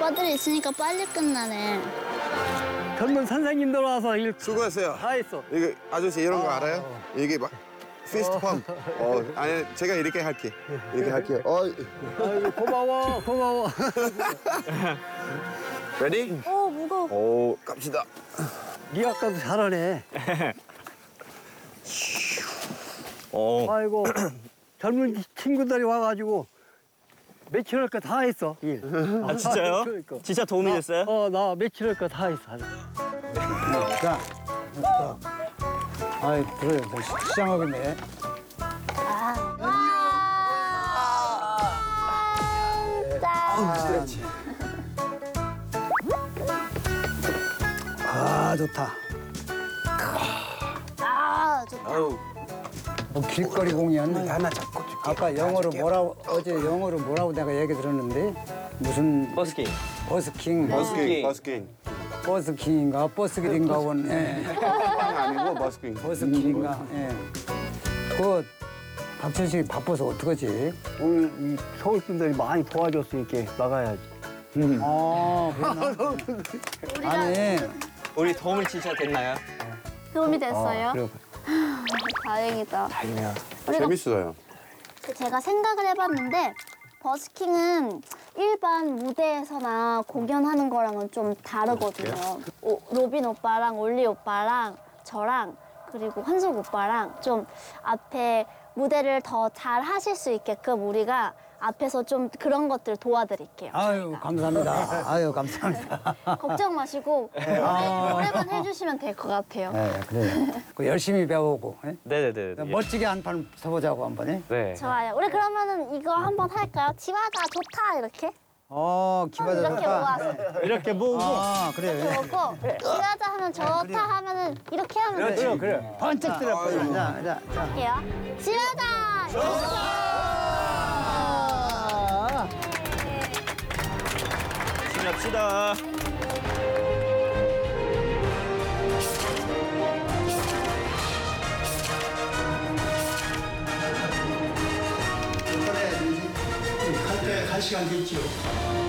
오빠들이 있으니까 빨리 끝나네. 젊은 선생님들 와서 일 수고했어요. 다 했어. 이게 아저씨 이런 거 알아요? 이게 막 피스트 펌프. 아니 제가 이렇게 할게. 이렇게 할게요. 아이고, 고마워, 고마워. 레디? 무거워. 오, 갑시다. 네 아까도 잘하네. 아이고, 젊은 친구들이 와가지고 며칠 할 거 다 했어, 일. 아, 진짜요? 그러니까. 진짜 도움이 됐어요? 나 며칠 할 거 다 했어. 자, 아이 그래, 뭐 시장하겠네. 스트레치. 아 좋다. 좋다. 뭐 길거리 공연. 하나 잡고 줄게. 아까 영어로 뭐라고 어제 영어로 뭐라고 내가 얘기 들었는데 무슨 버스킹. 버스킹, 버스킹. 버스킹. 버스킹인가 버스길인가 원, 예. 아니고 버스킹. 버스길인가, 예. 그 박철식이 바빠서 어떡하지? 오늘 이 서울 분들이 많이 도와줬으니까 나가야지. 아, 그러나? 아니, 우리 도움이 진짜 됐나요? 도움이 됐어요? 그래. 다행이다. 다행이네요. 우리가 재밌어요. 제가 생각을 해봤는데 버스킹은 일반 무대에서나 공연하는 거랑은 좀 다르거든요. 로빈 오빠랑 올리 오빠랑 저랑 그리고 환숙 오빠랑 좀 앞에 무대를 더 잘 하실 수 있게끔 우리가 앞에서 좀 그런 것들 도와드릴게요. 아유, 감사합니다. 아유, 감사합니다. 걱정 마시고 노래만 해주시면 될 것 같아요. 네, 그래요. 그 열심히 배우고, 예? 네네네. 멋지게 한 판 서보자고 한 번에. 네. 좋아요. 우리 그러면은 이거 한번 할까요? 지화자 좋다 이렇게? 기받아 이렇게 모아서 이렇게 모으고. 아, 그래. 이렇게 먹고 지화자 하면 좋다 하면은 이렇게 하면 돼요. 그래. 번쩍 들어, 빨리. 자. 할게요. 지화자! 시작합시다. 갈 시간 됐지요.